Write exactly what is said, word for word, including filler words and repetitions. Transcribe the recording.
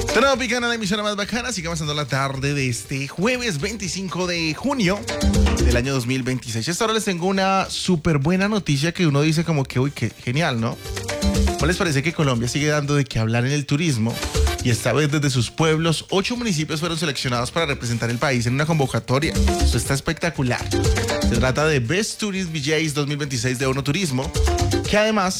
Tenemos picana la emisora más bacana, sigue avanzando la tarde de este jueves veinticinco de junio del año dos mil veintiséis. Esta hora les tengo una súper buena noticia que uno dice como que, uy, qué genial, ¿no? ¿No les parece que Colombia sigue dando de qué hablar en el turismo? Y esta vez desde sus pueblos, ocho municipios fueron seleccionados para representar el país en una convocatoria. Esto está espectacular. Se trata de Best Tourist V Js dos mil veintiséis de ONU Turismo, que además